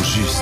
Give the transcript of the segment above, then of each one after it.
juste.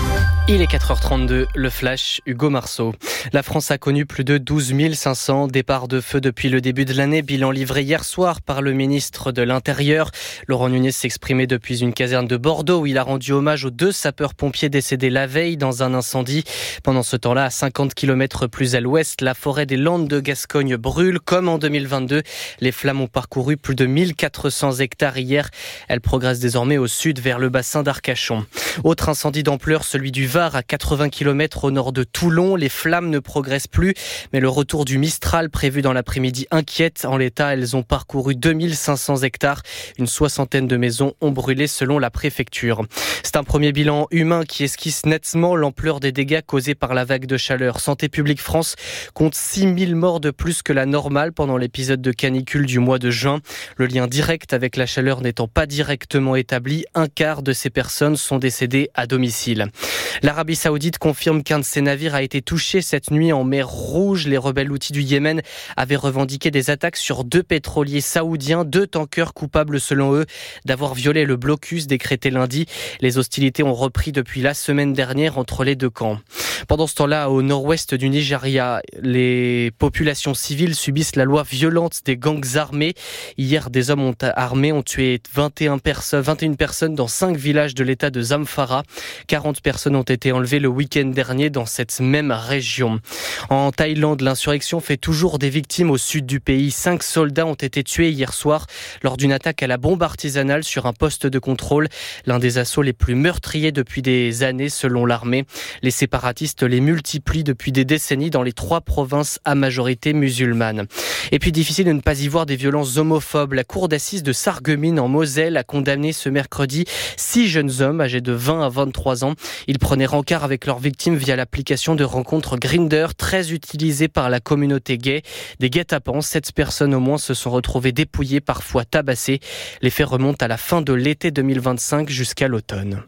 Il est 4h32, le flash, Hugo Marceau. La France a connu plus de 12 500 départs de feu depuis le début de l'année, bilan livré hier soir par le ministre de l'Intérieur. Laurent Nunez s'exprimait depuis une caserne de Bordeaux où il a rendu hommage aux 2 sapeurs-pompiers décédés la veille dans un incendie. Pendant ce temps-là, à 50 km plus à l'ouest, la forêt des Landes de Gascogne brûle comme en 2022. Les flammes ont parcouru plus de 1400 hectares hier. Elles progressent désormais au sud vers le bassin d'Arcachon. Autre incendie d'ampleur, celui du Var à 80 km au nord de Toulon. Les flammes ne progressent plus, mais le retour du Mistral prévu dans l'après-midi inquiète. En l'état, elles ont parcouru 2500 hectares. Une 60aine de maisons ont brûlé selon la préfecture. C'est un premier bilan humain qui esquisse nettement l'ampleur des dégâts causés par la vague de chaleur. Santé publique France compte 6000 morts de plus que la normale pendant l'épisode de canicule du mois de juin. Le lien direct avec la chaleur n'étant pas directement établi, un quart de ces personnes sont décédées à domicile. L'Arabie Saoudite confirme qu'un de ses navires a été touché cette nuit en mer Rouge. Les rebelles houthis du Yémen avaient revendiqué des attaques sur 2 pétroliers saoudiens, 2 tankers coupables selon eux d'avoir violé le blocus décrété lundi. Les hostilités ont repris depuis la semaine dernière entre les 2 camps. Pendant ce temps-là, au nord-ouest du Nigeria, les populations civiles subissent la loi violente des gangs armés. Hier, des hommes armés ont tué 21 personnes dans 5 villages de l'état de Zamfara. 40 personnes ont été enlevées le week-end dernier dans cette même région. En Thaïlande, l'insurrection fait toujours des victimes au sud du pays. 5 soldats ont été tués hier soir lors d'une attaque à la bombe artisanale sur un poste de contrôle. L'un des assauts les plus meurtriers depuis des années selon l'armée. Les séparatistes les multiplient depuis des décennies dans les 3 provinces à majorité musulmane. Et puis difficile de ne pas y voir des violences homophobes. La cour d'assises de Sarreguemines en Moselle a condamné ce mercredi 6 jeunes hommes âgés de 20 à 23 ans. Ils prenaient rencard avec leurs victimes via l'application de rencontre Grindr, très utilisée par la communauté gay. Des guet-apens, 7 personnes au moins se sont retrouvées dépouillées, parfois tabassées. Les faits remontent à la fin de l'été 2025 jusqu'à l'automne.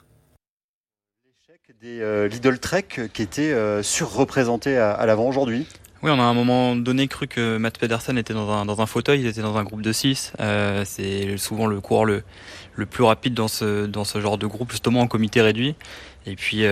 L'échec des Lidl Trek qui étaient surreprésentés à l'avant aujourd'hui. Oui, on a à un moment donné cru que Matt Pedersen était dans un fauteuil, il était dans un groupe de 6. C'est souvent le coureur le plus rapide dans ce genre de groupe, justement en comité réduit. Et puis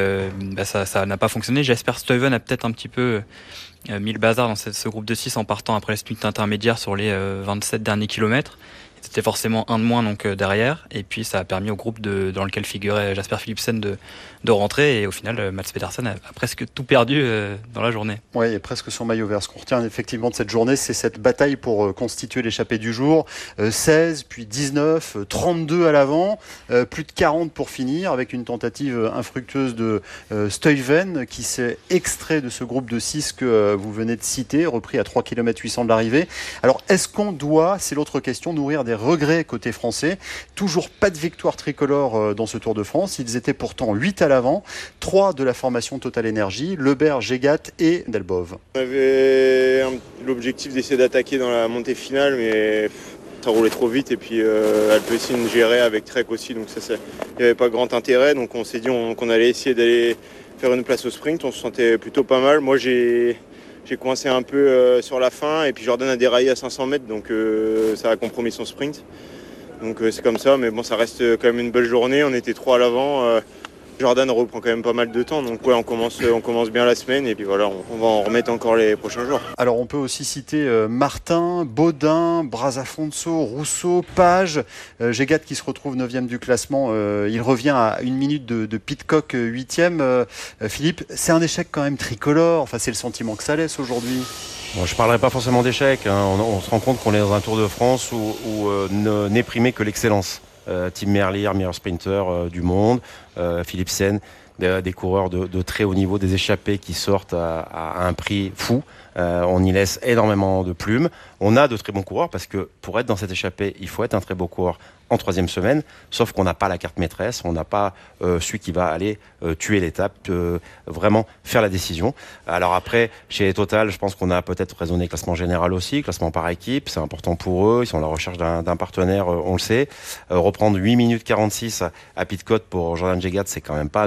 ça n'a pas fonctionné. Jasper Stuyven a peut-être un petit peu mis le bazar dans ce groupe de 6 en partant après la sprint intermédiaire sur les 27 derniers kilomètres. C'était forcément un de moins donc derrière, et puis ça a permis au groupe dans lequel figurait Jasper Philipsen de rentrer, et au final Mads Pedersen a presque tout perdu dans la journée. Oui, et presque son maillot vert. Ce qu'on retient effectivement de cette journée, c'est cette bataille pour constituer l'échappée du jour. 16, puis 19, 32 à l'avant, plus de 40 pour finir, avec une tentative infructueuse de Stuyven qui s'est extrait de ce groupe de 6 que vous venez de citer, repris à 3 km 800 de l'arrivée. Alors est-ce qu'on doit, c'est l'autre question, nourrir des regrets côté français? Toujours pas de victoire tricolore dans ce Tour de France. Ils étaient pourtant 8 à l'avant, 3 de la formation Total Energy, Lebert, Gégat et Delbove. On avait l'objectif d'essayer d'attaquer dans la montée finale, mais ça roulait trop vite, et puis Alpecin gérait avec Trek aussi, donc il n'y avait pas grand intérêt. Donc on s'est dit qu'on allait essayer d'aller faire une place au sprint. On se sentait plutôt pas mal. Moi j'ai coincé un peu sur la fin, et puis Jordan a déraillé à 500 mètres, donc ça a compromis son sprint. Donc c'est comme ça, mais bon, ça reste quand même une belle journée. On était 3 à l'avant. Jordan reprend quand même pas mal de temps, donc ouais, on commence bien la semaine, et puis voilà, on va en remettre encore les prochains jours. Alors on peut aussi citer Martin, Baudin, Brasafonso, Rousseau, Page, Gégat qui se retrouve 9e du classement, il revient à 1 minute de Pidcock 8e. Philippe, c'est un échec quand même tricolore, enfin c'est le sentiment que ça laisse aujourd'hui. Bon, je ne parlerai pas forcément d'échec, hein. On se rend compte qu'on est dans un Tour de France où n'est primé que l'excellence. Tim Merlier, meilleur sprinter du monde, Philipsen, des coureurs de très haut niveau, des échappés qui sortent à un prix fou. On y laisse énormément de plumes. On a de très bons coureurs parce que pour être dans cette échappée, il faut être un très beau coureur en 3e semaine, sauf qu'on n'a pas la carte maîtresse, on n'a pas celui qui va aller tuer l'étape, vraiment faire la décision. Alors après, chez Total, je pense qu'on a peut-être raisonné classement général aussi, classement par équipe, c'est important pour eux, ils sont à la recherche d'un partenaire, on le sait. Reprendre 8 minutes 46 à Pidcock pour Jordan Gégat, c'est quand même pas anodin.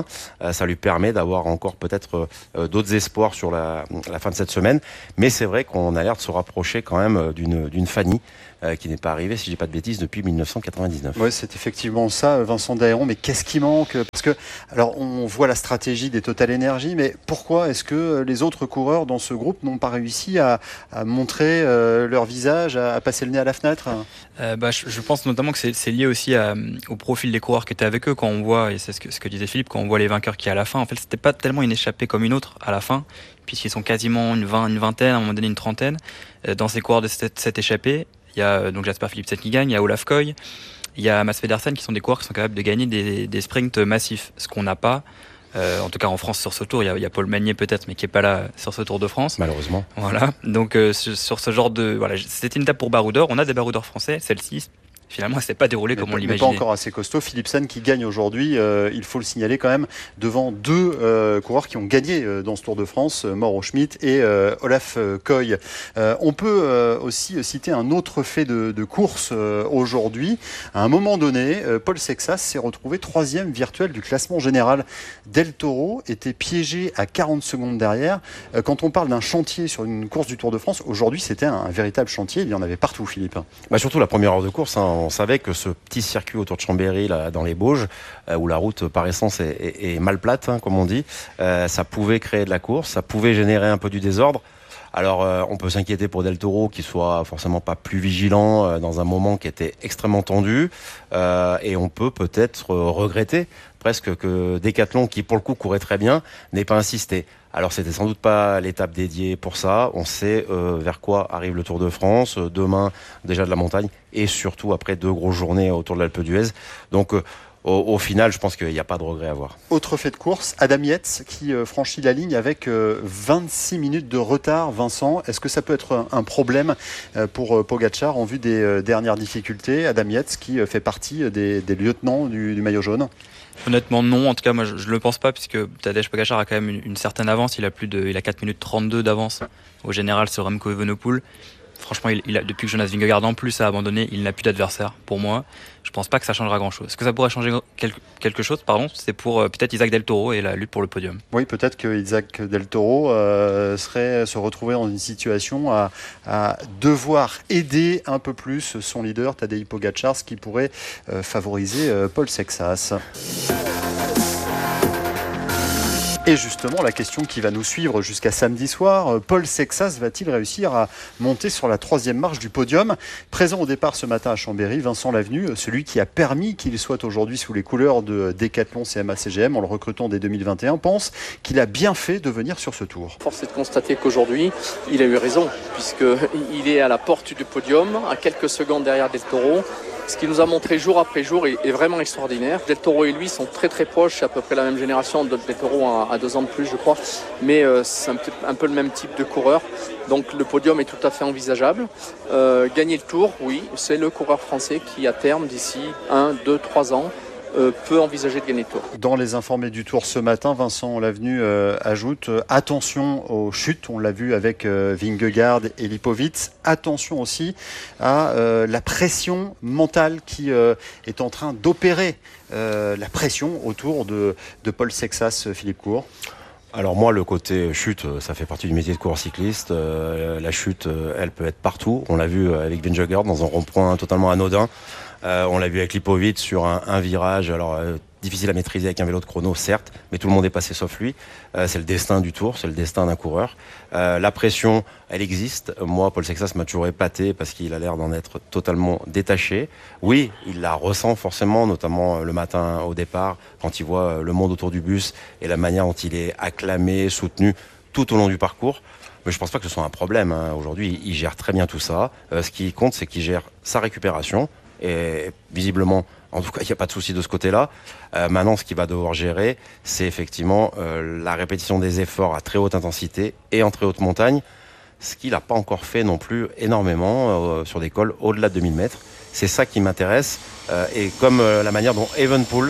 Ça lui permet d'avoir encore peut-être d'autres espoirs sur la fin de cette semaine. Mais c'est vrai qu'on a l'air de se rapprocher quand même d'une Fanny qui n'est pas arrivée, si je dis pas de bêtises, depuis 1999. Oui, c'est effectivement ça, Vincent Dahéron. Mais qu'est-ce qui manque ? Parce que, alors, on voit la stratégie des Total Energy, mais pourquoi est-ce que les autres coureurs dans ce groupe n'ont pas réussi à montrer leur visage, à passer le nez à la fenêtre ? Je pense notamment que c'est lié aussi au profil des coureurs qui étaient avec eux. Quand on voit, et c'est ce que disait Philippe, quand on voit les vainqueurs qui à la fin, en fait, c'était pas tellement une échappée comme une autre à la fin, puisqu'ils sont quasiment une vingtaine, à un moment donné une trentaine, dans ces coureurs de cette échappée. Il y a donc Jasper Philipsen qui gagne, il y a Olaf Koy, il y a Mads Pedersen qui sont des coureurs qui sont capables de gagner des sprints massifs, ce qu'on n'a pas. En tout cas en France sur ce tour, il y a Paul Magnier peut-être, mais qui est pas là sur ce Tour de France. Malheureusement. Voilà. Donc sur ce genre de, voilà, c'était une étape pour baroudeurs. On a des baroudeurs français, celle-ci. Finalement, elle s'est pas déroulée comme on l'imaginait. Mais pas encore assez costaud. Philipsen qui gagne aujourd'hui, il faut le signaler quand même, devant deux coureurs qui ont gagné dans ce Tour de France, Mauro Schmid et Olaf Koy. On peut aussi citer un autre fait de course aujourd'hui. À un moment donné, Paul Sexas s'est retrouvé 3e virtuel du classement général. Del Toro était piégé à 40 secondes derrière. Quand on parle d'un chantier sur une course du Tour de France, aujourd'hui c'était un véritable chantier. Il y en avait partout, Philippe. Surtout la première heure de course, on savait que ce petit circuit autour de Chambéry, là, dans les Bauges, où la route par essence est mal plate, comme on dit, ça pouvait créer de la course, ça pouvait générer un peu du désordre. Alors on peut s'inquiéter pour Del Toro qui soit forcément pas plus vigilant dans un moment qui était extrêmement tendu, et on peut peut-être regretter presque que Decathlon, qui pour le coup courait très bien, n'ait pas insisté. Alors c'était sans doute pas l'étape dédiée pour ça. On sait vers quoi arrive le Tour de France. Demain déjà de la montagne et surtout après 2 grosses journées autour de l'Alpe d'Huez. Donc au final, je pense qu'il n'y a pas de regret à avoir. Autre fait de course, Adam Yates qui franchit la ligne avec 26 minutes de retard. Vincent, est-ce que ça peut être un problème pour Pogačar en vue des dernières difficultés ? Adam Yates qui fait partie des lieutenants du maillot jaune. Honnêtement non, en tout cas moi je le pense pas, puisque Tadej Pogačar a quand même une certaine avance. Il a 4 minutes 32 d'avance au général sur Remco Evenepoel. Franchement, depuis que Jonas Vingegaard en plus a abandonné, il n'a plus d'adversaire pour moi. Je pense pas que ça changera grand-chose. Ce que ça pourrait changer quelque chose, c'est pour peut-être Isaac Del Toro et la lutte pour le podium. Oui, peut-être que Isaac Del Toro se retrouver dans une situation à devoir aider un peu plus son leader Tadej Pogačar, ce qui pourrait favoriser Paul Sexas. Et justement, la question qui va nous suivre jusqu'à samedi soir, Paul Sexas va-t-il réussir à monter sur la 3e marche du podium ? Présent au départ ce matin à Chambéry, Vincent Lavenu, celui qui a permis qu'il soit aujourd'hui sous les couleurs de Decathlon CMA-CGM en le recrutant dès 2021, pense qu'il a bien fait de venir sur ce tour. Force est de constater qu'aujourd'hui, il a eu raison, puisqu'il est à la porte du podium, à quelques secondes derrière Del Toro. Ce qu'il nous a montré jour après jour est vraiment extraordinaire. Del Toro et lui sont très très proches, c'est à peu près la même génération. Del Toro a 2 ans de plus, je crois, mais c'est un peu le même type de coureur. Donc le podium est tout à fait envisageable. Gagner le Tour, oui, c'est le coureur français qui à terme, d'ici 1, 2, 3 ans, peut envisager de gagner le Tour. Dans les informés du Tour ce matin, Vincent Lavenu ajoute attention aux chutes, on l'a vu avec Vingegaard et Lipovic, attention aussi à la pression mentale qui est en train d'opérer, la pression autour de Paul Sexas, Philippe Cour. Alors moi, le côté chute, ça fait partie du métier de coureur cycliste. La chute, elle peut être partout. On l'a vu avec Vingegaard dans un rond-point totalement anodin. On l'a vu avec Lipovic sur un virage. Alors difficile à maîtriser avec un vélo de chrono, certes, mais tout le monde est passé sauf lui. C'est le destin du Tour, c'est le destin d'un coureur. La pression, elle existe. Moi, Paul Sexas m'a toujours épaté parce qu'il a l'air d'en être totalement détaché. Oui, il la ressent forcément, notamment le matin au départ, quand il voit le monde autour du bus et la manière dont il est acclamé, soutenu tout au long du parcours. Mais je pense pas que ce soit un problème. Aujourd'hui, il gère très bien tout ça. Ce qui compte, c'est qu'il gère sa récupération. Et visiblement, en tout cas, il n'y a pas de souci de ce côté-là. Maintenant, ce qu'il va devoir gérer, c'est effectivement la répétition des efforts à très haute intensité et en très haute montagne, ce qu'il n'a pas encore fait non plus énormément sur des cols au-delà de 2000 mètres. C'est ça qui m'intéresse. Et comme la manière dont Evenepoel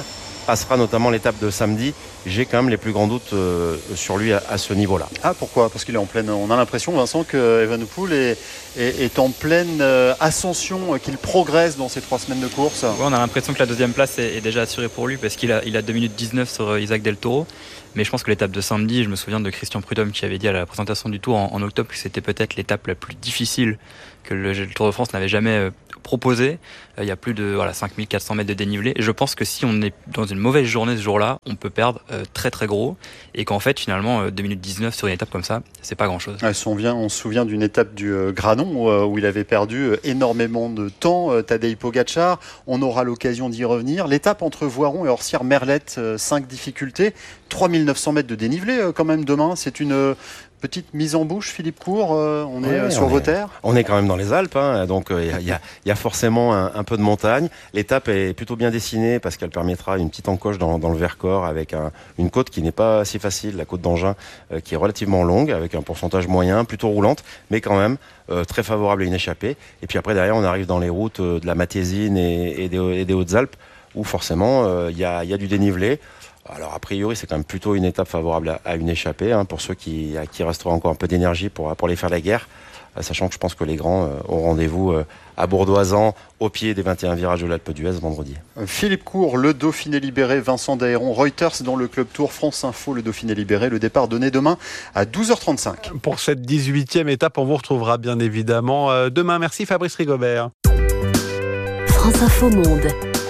passera notamment l'étape de samedi. J'ai quand même les plus grands doutes sur lui à ce niveau-là. Ah, pourquoi ? Parce qu'il est en pleine... On a l'impression, Vincent, que Evenepoel est en pleine ascension, qu'il progresse dans ces 3 semaines de course. Ouais, on a l'impression que la deuxième place est déjà assurée pour lui parce qu'il a 2 minutes 19 sur Isaac Del Toro. Mais je pense que l'étape de samedi, je me souviens de Christian Prudhomme qui avait dit à la présentation du Tour en octobre que c'était peut-être l'étape la plus difficile que le Tour de France n'avait jamais proposé. Il y a plus de 5400 mètres de dénivelé. Et je pense que si on est dans une mauvaise journée ce jour-là, on peut perdre très très gros. Et qu'en fait, finalement, 2 minutes 19 sur une étape comme ça, c'est pas grand-chose. On se souvient d'une étape du Granon où il avait perdu énormément de temps, Tadej Pogačar. On aura l'occasion d'y revenir. L'étape entre Voiron et Orsières-Merlette, 5 difficultés, 3900 mètres de dénivelé quand même demain. C'est une petite mise en bouche, Philippe Court, on est sur vos terres. On est quand même dans les Alpes, donc il y a forcément un peu de montagne. L'étape est plutôt bien dessinée parce qu'elle permettra une petite encoche dans le Vercors avec une côte qui n'est pas si facile, la côte d'Angin, qui est relativement longue, avec un pourcentage moyen, plutôt roulante, mais quand même très favorable à une échappée. Et puis après, derrière, on arrive dans les routes de la Matésine et des Hautes-Alpes, où forcément il y a du dénivelé. Alors a priori c'est quand même plutôt une étape favorable à une échappée pour ceux qui resteront encore un peu d'énergie pour les faire la guerre, sachant que je pense que les grands ont rendez-vous à Bourdoisan au pied des 21 virages de l'Alpe d'Huez vendredi. Philippe Court, le Dauphiné libéré, Vincent Dahéron, Reuters dans le Club Tour, France Info, le Dauphiné libéré, le départ donné demain à 12h35. Pour cette 18e étape, on vous retrouvera bien évidemment demain. Merci Fabrice Rigobert. France Info Monde.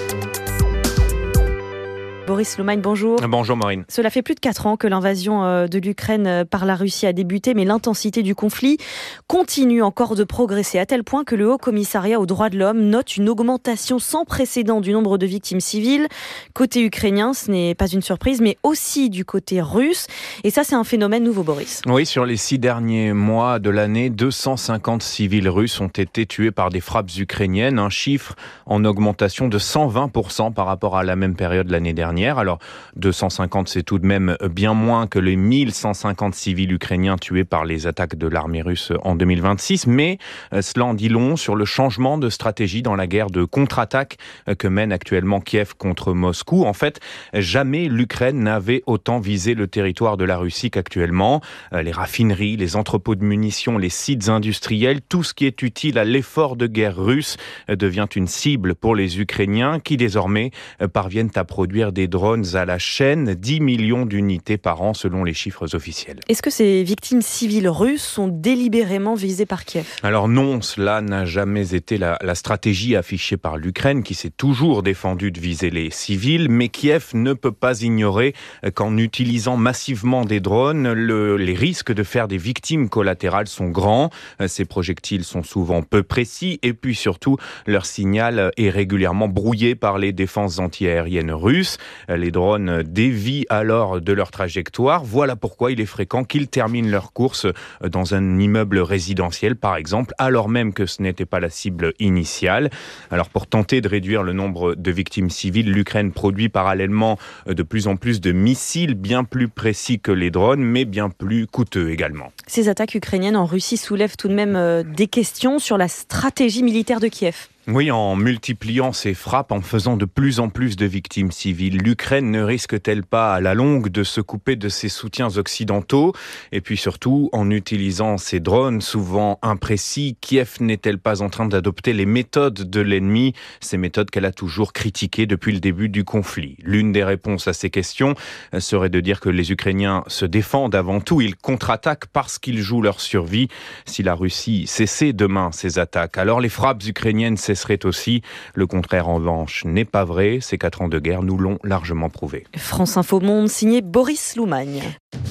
Boris Loumagne, bonjour. Bonjour Maureen. Cela fait plus de 4 ans que l'invasion de l'Ukraine par la Russie a débuté, mais l'intensité du conflit continue encore de progresser, à tel point que le Haut Commissariat aux droits de l'homme note une augmentation sans précédent du nombre de victimes civiles. Côté ukrainien, ce n'est pas une surprise, mais aussi du côté russe. Et ça, c'est un phénomène nouveau, Boris. Oui, sur les 6 derniers mois de l'année, 250 civils russes ont été tués par des frappes ukrainiennes, un chiffre en augmentation de 120% par rapport à la même période l'année dernière. Alors 250, c'est tout de même bien moins que les 1150 civils ukrainiens tués par les attaques de l'armée russe en 2026, mais cela en dit long sur le changement de stratégie dans la guerre de contre-attaque que mène actuellement Kiev contre Moscou. En fait, jamais l'Ukraine n'avait autant visé le territoire de la Russie qu'actuellement. Les raffineries, les entrepôts de munitions, les sites industriels, tout ce qui est utile à l'effort de guerre russe devient une cible pour les Ukrainiens qui désormais parviennent à produire des drones à la chaîne, 10 millions d'unités par an selon les chiffres officiels. Est-ce que ces victimes civiles russes sont délibérément visées par Kiev ? Alors non, cela n'a jamais été la stratégie affichée par l'Ukraine qui s'est toujours défendue de viser les civils, mais Kiev ne peut pas ignorer qu'en utilisant massivement des drones, les risques de faire des victimes collatérales sont grands. Ces projectiles sont souvent peu précis et puis surtout leur signal est régulièrement brouillé par les défenses antiaériennes russes. Les drones dévient alors de leur trajectoire. Voilà pourquoi il est fréquent qu'ils terminent leur course dans un immeuble résidentiel, par exemple, alors même que ce n'était pas la cible initiale. Alors pour tenter de réduire le nombre de victimes civiles, l'Ukraine produit parallèlement de plus en plus de missiles bien plus précis que les drones, mais bien plus coûteux également. Ces attaques ukrainiennes en Russie soulèvent tout de même des questions sur la stratégie militaire de Kiev. Oui, en multipliant ses frappes, en faisant de plus en plus de victimes civiles, l'Ukraine ne risque-t-elle pas à la longue de se couper de ses soutiens occidentaux ? Et puis surtout, en utilisant ces drones souvent imprécis, Kiev n'est-elle pas en train d'adopter les méthodes de l'ennemi, ces méthodes qu'elle a toujours critiquées depuis le début du conflit ? L'une des réponses à ces questions serait de dire que les Ukrainiens se défendent avant tout, ils contre-attaquent parce qu'ils jouent leur survie. Si la Russie cessait demain ses attaques, alors les frappes ukrainiennes cesseraient aussi. Le contraire, en revanche, n'est pas vrai. Ces 4 ans de guerre nous l'ont largement prouvé. France Info Monde, signé Boris Loumagne.